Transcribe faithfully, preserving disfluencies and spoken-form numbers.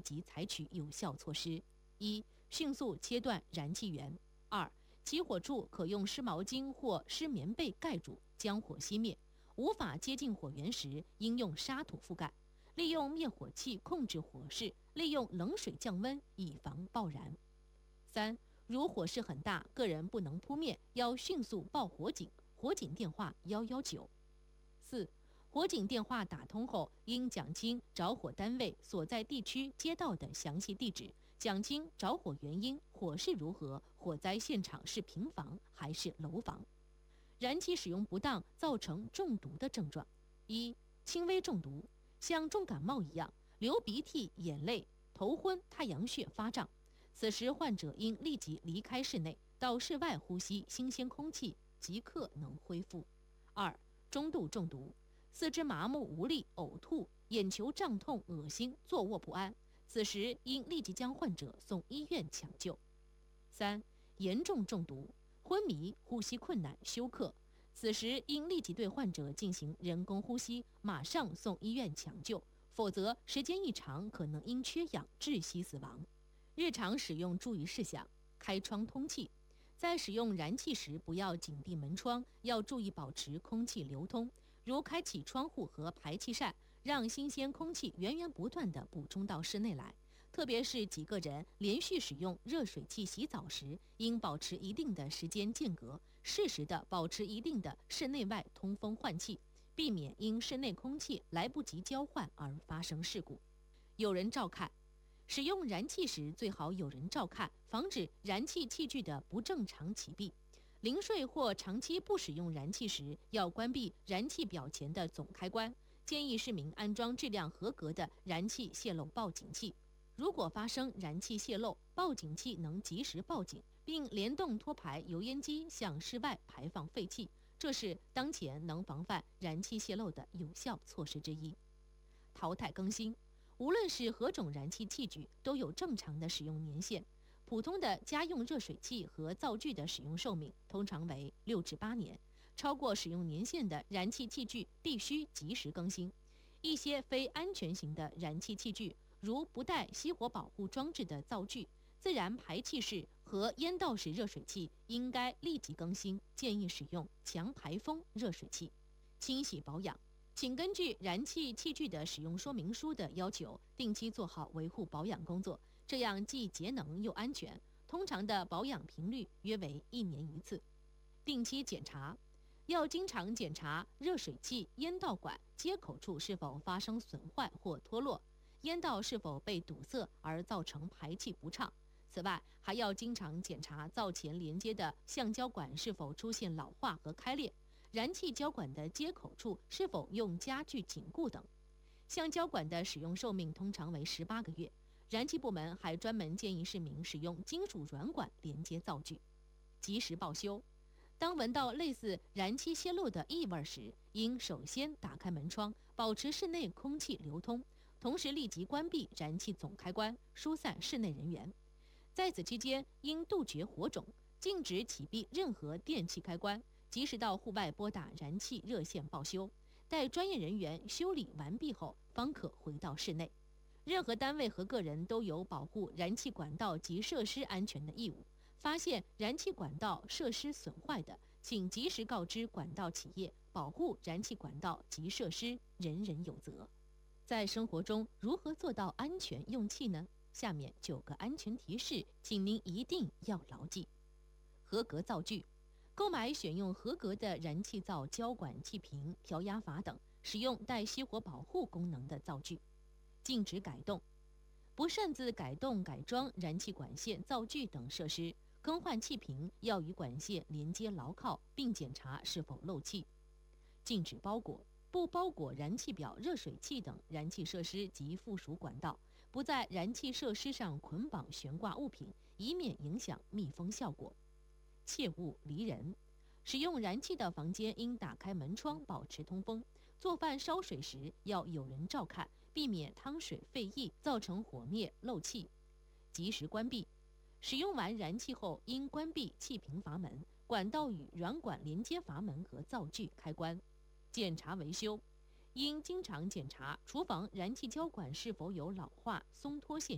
即采取有效措施：一、迅速切断燃气源；二、起火处可用湿毛巾或湿棉被盖住，将火熄灭。无法接近火源时，应用沙土覆盖。利用灭火器控制火势，利用冷水降温，以防爆燃。三、如火势很大，个人不能扑灭，要迅速报火警，火警电话一一九。四、火警电话打通后，应讲清着火单位所在地区街道的详细地址，讲清着火原因、火势如何，火灾现场是平房还是楼房。燃气使用不当造成中毒的症状：一、轻微中毒，像重感冒一样，流鼻涕、眼泪、头昏、太阳穴发胀，此时患者应立即离开室内，到室外呼吸新鲜空气，即刻能恢复。二、中度中毒，四肢麻木无力、呕吐、眼球胀痛、恶心、坐卧不安，此时应立即将患者送医院抢救。三、严重中毒，昏迷、呼吸困难、休克，此时应立即对患者进行人工呼吸，马上送医院抢救，否则时间一长，可能因缺氧窒息死亡。日常使用注意事项：开窗通气，在使用燃气时不要紧闭门窗，要注意保持空气流通，如开启窗户和排气扇，让新鲜空气源源不断地补充到室内来。特别是几个人连续使用热水器洗澡时，应保持一定的时间间隔，适时地保持一定的室内外通风换气，避免因室内空气来不及交换而发生事故。有人照看，使用燃气时最好有人照看，防止燃气器具的不正常启闭。临睡或长期不使用燃气时，要关闭燃气表前的总开关，建议市民安装质量合格的燃气泄漏报警器。如果发生燃气泄漏，报警器能及时报警，并联动拖排油烟机向室外排放废气，这是当前能防范燃气泄漏的有效措施之一。淘汰更新，无论是何种燃气器具，都有正常的使用年限。普通的家用热水器和灶具的使用寿命通常为六至八年，超过使用年限的燃气器具必须及时更新。一些非安全型的燃气器具，如不带熄火保护装置的灶具、自然排气式和烟道式热水器，应该立即更新，建议使用强排风热水器。清洗保养，请根据燃气器具的使用说明书的要求，定期做好维护保养工作，这样既节能又安全。通常的保养频率约为一年一次。定期检查，要经常检查热水器烟道管接口处是否发生损坏或脱落，烟道是否被堵塞而造成排气不畅。此外，还要经常检查灶前连接的橡胶管是否出现老化和开裂，燃气胶管的接口处是否用家具紧固等。橡胶管的使用寿命通常为十八个月。燃气部门还专门建议市民使用金属软管连接灶具。及时报修，当闻到类似燃气泄漏的异味时，应首先打开门窗，保持室内空气流通，同时立即关闭燃气总开关，疏散室内人员。在此期间，应杜绝火种，禁止启闭任何电气开关，及时到户外拨打燃气热线报修，待专业人员修理完毕后，方可回到室内。任何单位和个人都有保护燃气管道及设施安全的义务。发现燃气管道设施损坏的，请及时告知管道企业，保护燃气管道及设施，人人有责。在生活中如何做到安全用气呢？下面九个安全提示，请您一定要牢记。合格灶具，购买选用合格的燃气灶胶管、气瓶、调压阀等，使用带熄火保护功能的灶具。禁止改动，不擅自改动改装燃气管线、灶具等设施，更换气瓶要与管线连接牢靠，并检查是否漏气。禁止包裹，不包裹燃气表、热水器等燃气设施及附属管道，不在燃气设施上捆绑悬挂物品，以免影响密封效果。切勿离人，使用燃气的房间应打开门窗，保持通风。做饭烧水时要有人照看，避免汤水沸溢造成火灭漏气。及时关闭，使用完燃气后应关闭气瓶阀门、管道与软管连接阀门和灶具开关。检查维修，应经常检查厨房燃气胶管是否有老化、松脱现